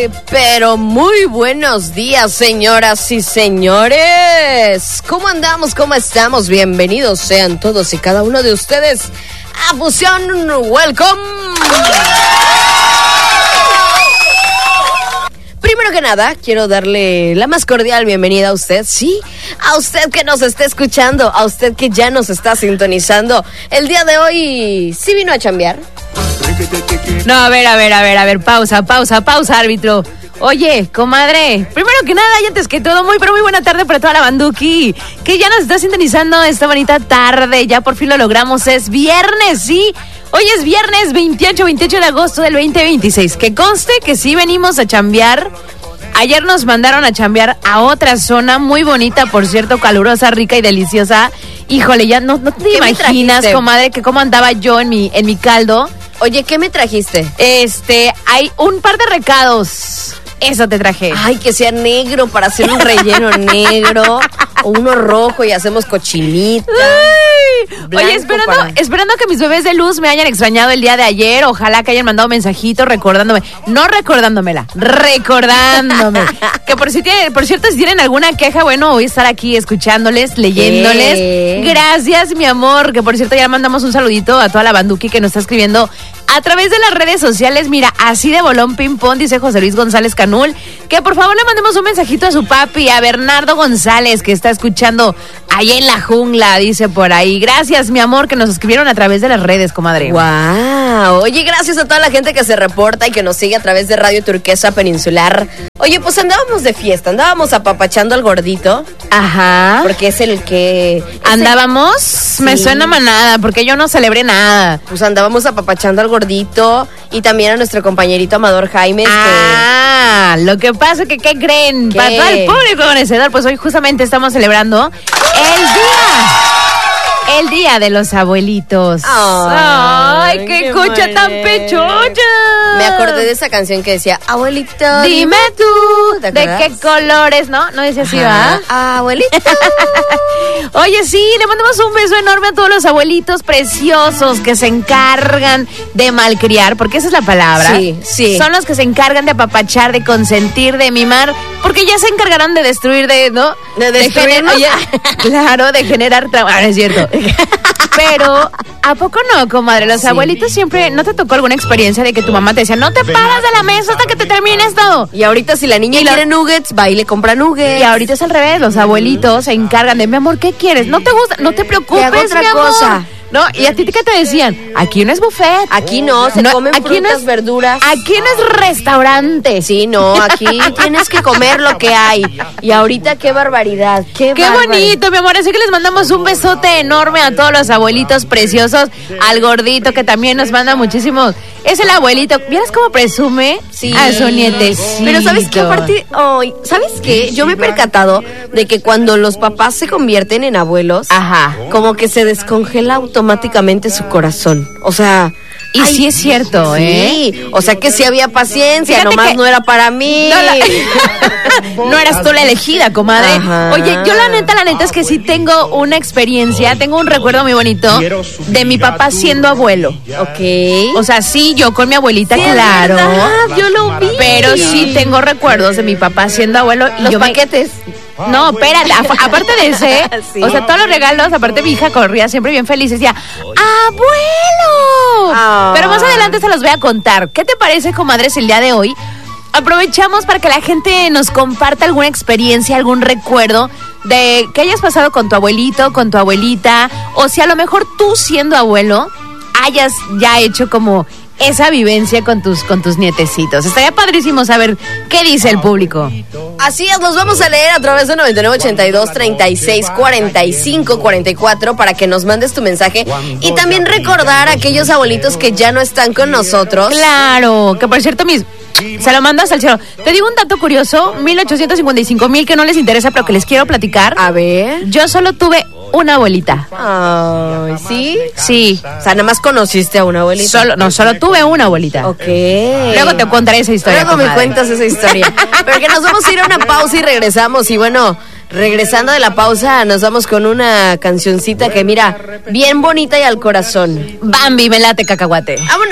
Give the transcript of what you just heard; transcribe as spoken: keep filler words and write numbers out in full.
Muy, pero muy buenos días, señoras y señores. ¿Cómo andamos? ¿Cómo estamos? Bienvenidos sean todos y cada uno de ustedes a Fusión. Welcome. Primero que nada, quiero darle la más cordial bienvenida a usted, sí, a usted que nos está escuchando, a usted que ya nos está sintonizando. El día de hoy, ¿sí vino a chambear? No, a ver, a ver, a ver, a ver, pausa, pausa, pausa, árbitro. Oye, comadre, primero que nada y antes que todo, muy pero muy buena tarde para toda la banduki que ya nos está sintonizando esta bonita tarde. Ya por fin lo logramos, es viernes, sí. Hoy es viernes veintiocho, veintiocho de agosto del veinte veintiséis. Que conste que sí venimos a chambear. Ayer nos mandaron a chambear a otra zona muy bonita, por cierto, calurosa, rica y deliciosa. Híjole, ya no, no te imaginas, comadre, que cómo andaba yo en mi, en mi caldo. Oye, ¿qué me trajiste? Este, hay un par de recados. Eso te traje. Ay, que sea negro para hacer un relleno negro o uno rojo y hacemos cochinita. Oye, esperando, para... esperando que mis bebés de luz me hayan extrañado el día de ayer. Ojalá que hayan mandado mensajitos recordándome. No recordándomela, recordándome. Que por si tienen, por cierto, si tienen alguna queja, bueno, voy a estar aquí escuchándoles, leyéndoles. ¿Qué? Gracias, mi amor. Que por cierto, ya mandamos un saludito a toda la banduki que nos está escribiendo a través de las redes sociales. Mira, así de bolón ping pong, dice José Luis González Canul, que por favor le mandemos un mensajito a su papi, a Bernardo González, que está escuchando allá en la jungla, dice por ahí. Gracias, mi amor, que nos escribieron a través de las redes, comadre. Wow. Oye, gracias a toda la gente que se reporta y que nos sigue a través de Radio Turquesa Peninsular. Oye, pues andábamos de fiesta, andábamos apapachando al gordito. Ajá. Porque es el que... ¿Andábamos? Sí. Me suena manada, porque yo no celebré nada. Pues andábamos apapachando al gordito y también a nuestro compañerito Amador Jaime. Ah, que... lo que pasa es que, ¿qué creen? ¿Qué? Para todo el público conocedor, pues hoy justamente estamos celebrando el día... El día de los abuelitos. Ay, Ay qué, qué cocha manera. tan pechocha. Me acordé de esa canción que decía, abuelito, dime tú, ¿de acuerdas? qué colores? ¿No? ¿No dice así, va? Abuelito. Oye, sí, le mandamos un beso enorme a todos los abuelitos preciosos que se encargan de malcriar, porque esa es la palabra. Sí, sí. Son los que se encargan de apapachar, de consentir, de mimar, porque ya se encargarán de destruir, de, ¿no? De destruirnos. De gener- claro, de generar trabajo. Ah, no es cierto. Pero, ¿a poco no, comadre? Los sí. abuelitos siempre, ¿no te tocó alguna experiencia de que tu mamá te decía, no te paras de la mesa hasta que te termines todo? Y ahorita si la niña y quiere lo... nuggets, va y le compra nuggets. Y ahorita es al revés, los abuelitos se encargan de, mi amor, ¿qué quieres? ¿No te gusta? No te preocupes, hago otra mi amor. cosa. No, y a ti qué te decían, aquí no es buffet. Aquí no, se no, comen aquí frutas, no es, verduras. Aquí no es restaurante. Sí, no, aquí tienes que comer lo que hay. Y ahorita qué barbaridad, qué, qué barbaridad. bonito, mi amor. Así que les mandamos un besote enorme a todos los abuelitos preciosos, al gordito que también nos manda muchísimos. Es el abuelito, ¿vieras cómo presume? Sí. A su nietecito. Pero ¿sabes qué? Aparte, oh, ¿sabes qué? Yo me he percatado de que cuando los papás se convierten en abuelos, ajá, como que se descongela automáticamente su corazón. O sea... Y ay, sí es cierto, ¿eh? Sí, o sea que sí había paciencia, fíjate nomás que no era para mí. No, la... no eras tú la elegida, comadre. Ajá. Oye, yo la neta, la neta es que sí tengo una experiencia, tengo un recuerdo muy bonito de mi papá siendo abuelo. Ok. O sea, sí, yo con mi abuelita, sí, claro. Yo lo vi. Pero sí tengo recuerdos de mi papá siendo abuelo. Y los yo paquetes. Me... No, espérate, a- aparte de ese, sí. O sea, todos los regalos, aparte mi hija corría siempre bien feliz, decía, ¡abuelo! Oh. Pero más adelante se los voy a contar. ¿Qué te parece, comadres, el día de hoy? Aprovechamos para que la gente nos comparta alguna experiencia, algún recuerdo de que hayas pasado con tu abuelito, con tu abuelita, o si a lo mejor tú siendo abuelo hayas ya hecho como esa vivencia con tus con tus nietecitos. Estaría padrísimo saber qué dice el público. Así es, los vamos a leer a través de noventa y nueve, ochenta y dos, treinta y seis, cuarenta y cinco, cuarenta y cuatro para que nos mandes tu mensaje y también recordar a aquellos abuelitos que ya no están con nosotros. Claro, que por cierto, mis se lo mandas al cielo. Te digo un dato curioso, mil ochocientos cincuenta y cinco mil que no les interesa, pero que les quiero platicar. A ver. Yo solo tuve una abuelita. Ay, ¿sí? Sí. O sea, nada más conociste a una abuelita. Solo, no, solo tuve una abuelita. Ok. Luego te contaré esa historia. Luego comadre. me cuentas esa historia. Pero que nos vamos a ir a una pausa y regresamos. Y bueno, regresando de la pausa, nos vamos con una cancioncita que, mira, bien bonita y al corazón. Bambi, me late cacahuate. Vámonos.